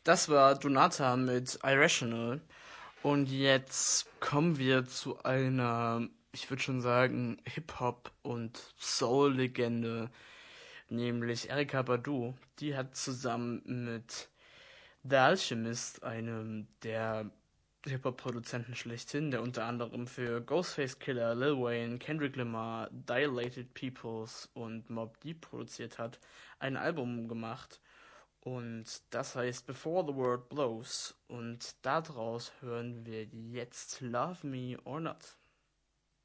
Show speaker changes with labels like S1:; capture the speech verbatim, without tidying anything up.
S1: Das war Donata mit Irrational. Und jetzt kommen wir zu einer, ich würde schon sagen, Hip-Hop- und Soul-Legende, nämlich Erykah Badu. Die hat zusammen mit The Alchemist, einem der Hip-Hop-Produzenten schlechthin, der unter anderem für Ghostface Killer, Lil Wayne, Kendrick Lamar, Dilated Peoples und Mobb Deep produziert hat, ein Album gemacht. Und das heißt Before the World Blows. Und daraus hören wir jetzt Love Me or Not.